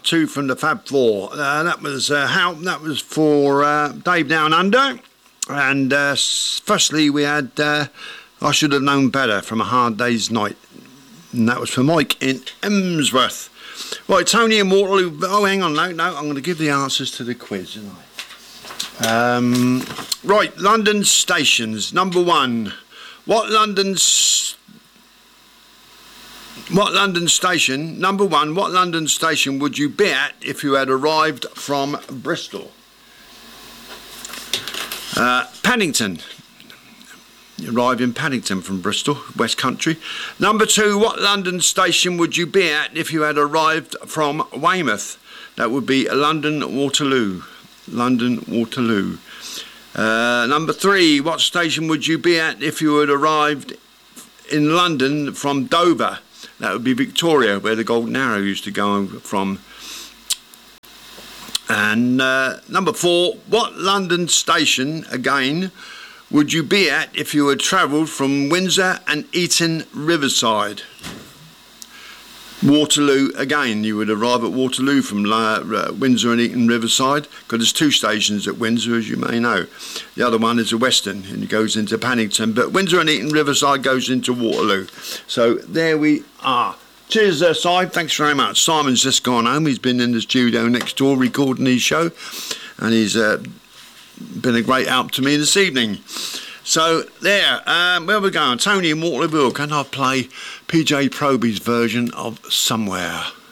two from the Fab Four. That was for Dave Down Under. And firstly, we had I Should Have Known Better from A Hard Day's Night. And that was for Mike in Emsworth. Right, Tony in Waterloo. Oh, hang on. No, I'm going to give the answers to the quiz, aren't I? Right, London stations. Number one. What London station would you be at if you had arrived from Bristol? Paddington. You arrive in Paddington from Bristol, West Country. Number two, what London station would you be at if you had arrived from Weymouth? That would be London Waterloo. London Waterloo. Number three, what station would you be at if you had arrived in London from Dover? That would be Victoria, where the Golden Arrow used to go from. And number four, what London station, again, would you be at if you had travelled from Windsor and Eton Riverside? Waterloo, again, you would arrive at Waterloo from Windsor and Eton Riverside, because there's two stations at Windsor, as you may know. The other one is the Western, and it goes into Paddington, but Windsor and Eton Riverside goes into Waterloo. So there we are. Cheers, Si. Thanks very much. Simon's just gone home. He's been in the studio next door recording his show, and he's been a great help to me this evening. So there, where we going? Tony in Waterloo. Can I play PJ Proby's version of Somewhere?